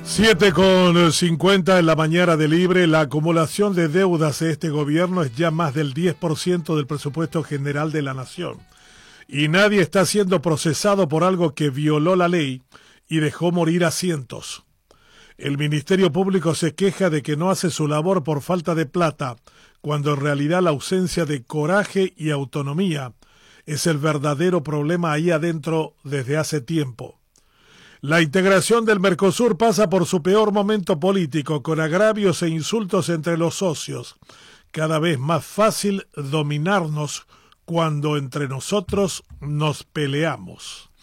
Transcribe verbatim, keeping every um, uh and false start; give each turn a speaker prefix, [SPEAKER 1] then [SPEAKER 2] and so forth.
[SPEAKER 1] Siete con cincuenta en la mañana de Libre. La acumulación de deudas de este gobierno es ya más del diez por ciento del presupuesto general de la nación. Y nadie está siendo procesado por algo que violó la ley y dejó morir a cientos. El Ministerio Público se queja de que no hace su labor por falta de plata, cuando en realidad la ausencia de coraje y autonomía es el verdadero problema ahí adentro desde hace tiempo. La integración del Mercosur pasa por su peor momento político, con agravios e insultos entre los socios. Cada vez más fácil dominarnos cuando entre nosotros nos peleamos.